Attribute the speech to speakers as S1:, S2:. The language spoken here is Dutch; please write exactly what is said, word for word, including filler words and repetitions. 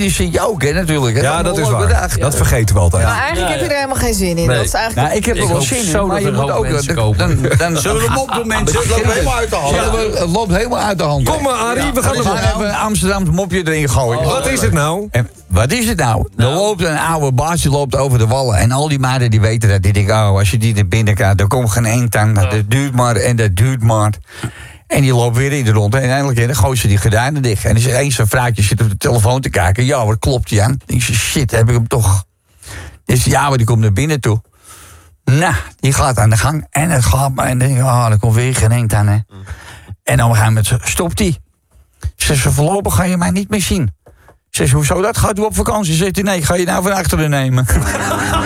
S1: die zie je ook, hè, natuurlijk. Hè.
S2: Ja, dat is waar.
S1: Bedacht.
S2: Dat vergeten we altijd.
S3: Maar eigenlijk
S4: Ja,
S3: heb je
S4: ja.
S3: er helemaal geen zin in.
S4: Nee.
S3: Dat is eigenlijk...
S1: Nou, ik heb er
S4: Ik
S1: wel
S4: hoop
S1: zin
S4: zo
S1: in, maar
S4: dat
S1: je
S4: er
S1: moet
S4: een hoop
S1: ook...
S4: mensen
S1: Dan,
S4: komen.
S1: dan, dan,
S5: Zullen we hem opdoen, mensen? Het loopt helemaal uit de hand.
S1: Zullen we- Het loopt helemaal uit de hand.
S2: Kom maar, Arie, we gaan
S1: We
S2: er
S1: gaan even een Amsterdams mopje erin gooien.
S2: Wat is het nou?
S1: En wat is het nou? Er loopt een oude baas, die loopt over de wallen. En al die meiden die weten dat. Die denken, oh, als je die naar binnen gaat, dan komt geen eend aan. Dat duurt maar en dat duurt maar. En die loopt weer in de rond. En eindelijk dan gooit ze die gordijnen dicht. En er is eens een vrouwtje zit op de telefoon te kijken. Ja, wat klopt die aan? Ik zeg, shit, heb ik hem toch. Dus ja, maar die komt naar binnen toe. Nou, die gaat aan de gang. En het gaat maar. En dan denk ik, oh, er komt weer geen eend aan, hè. En dan op een gegeven moment stopt hij. Ze zegt, voorlopig ga je mij niet meer zien. Ze zegt, hoezo dat? Gaat u op vakantie? Zegt hij, nee, ik ga je nou van achteren nemen.